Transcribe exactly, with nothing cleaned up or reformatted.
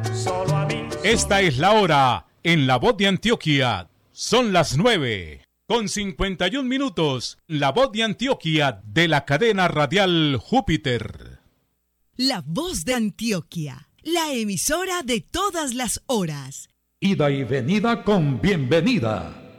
Solo a mí. Esta es la hora en La Voz de Antioquia. Son las nueve con cincuenta y un minutos. La Voz de Antioquia de la cadena radial Júpiter. La Voz de Antioquia, la emisora de todas las horas. Ida y venida con bienvenida.